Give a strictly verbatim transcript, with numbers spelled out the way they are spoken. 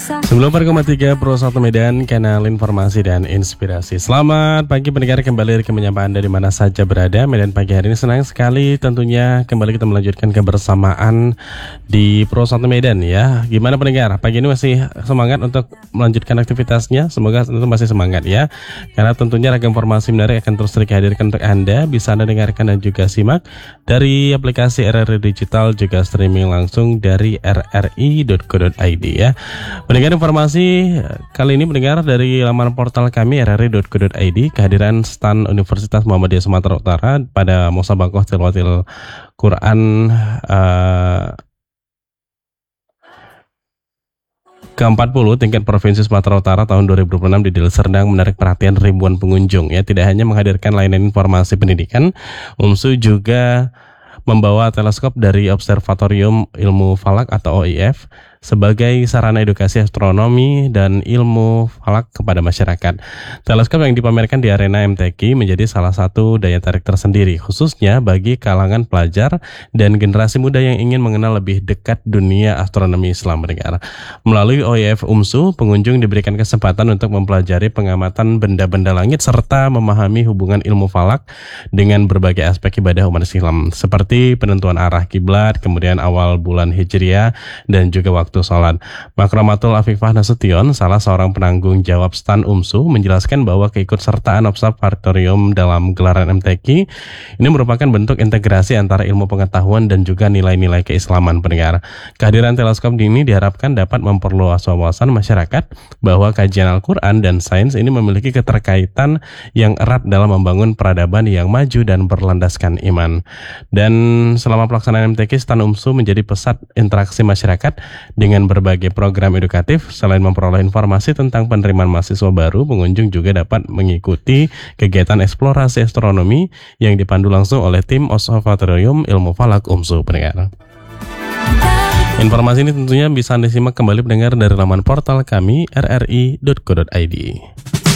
sembilan puluh empat koma tiga Pro satu Medan, kanal informasi dan inspirasi. Selamat pagi pendengar, kembali ke menyapa Anda di mana saja berada. Medan pagi hari ini senang sekali tentunya kembali kita melanjutkan kebersamaan di Pro satu Medan ya. Gimana pendengar? Pagi ini masih semangat untuk melanjutkan aktivitasnya? Semoga tentu masih semangat ya. Karena tentunya ragam informasi menarik akan terus dihadirkan untuk Anda. Bisa Anda dengarkan dan juga simak dari aplikasi R R I Digital, juga streaming langsung dari r r i dot co dot i d ya. Pendengar, informasi kali ini mendengar dari laman portal kami r r i dot co dot i d, kehadiran stand Universitas Muhammadiyah Sumatera Utara pada Musabaqah Tilawatil Quran uh, ke empat puluh tingkat Provinsi Sumatera Utara tahun dua ribu dua puluh enam di Deli Serdang menarik perhatian ribuan pengunjung ya. Tidak hanya menghadirkan layanan informasi pendidikan, U M S U juga membawa teleskop dari Observatorium Ilmu Falak atau O I F sebagai sarana edukasi astronomi dan ilmu falak kepada masyarakat. Teleskop yang dipamerkan di arena M T Q menjadi salah satu daya tarik tersendiri, khususnya bagi kalangan pelajar dan generasi muda yang ingin mengenal lebih dekat dunia astronomi Islam negara. Melalui O I F U M S U, pengunjung diberikan kesempatan untuk mempelajari pengamatan benda-benda langit serta memahami hubungan ilmu falak dengan berbagai aspek ibadah umat Islam, seperti penentuan arah kiblat, kemudian awal bulan Hijriah, dan juga waktu sholat. Makramatul Afifah Nasution, salah seorang penanggung jawab stand U M S U, menjelaskan bahwa keikutsertaan observatorium dalam gelaran M T Q ini merupakan bentuk integrasi antara ilmu pengetahuan dan juga nilai-nilai keislaman pendengar. Kehadiran teleskop ini diharapkan dapat memperluas wawasan masyarakat bahwa kajian Al-Quran dan sains ini memiliki keterkaitan yang erat dalam membangun peradaban yang maju dan berlandaskan iman. Dan selama pelaksanaan M T Q, stand U M S U menjadi pusat interaksi masyarakat dengan berbagai program edukatif. Selain memperoleh informasi tentang penerimaan mahasiswa baru, pengunjung juga dapat mengikuti kegiatan eksplorasi astronomi yang dipandu langsung oleh tim Observatorium Ilmu Falak U M S U pendengar. Informasi ini tentunya bisa Anda simak kembali pendengar dari laman portal kami r r i dot co dot i d.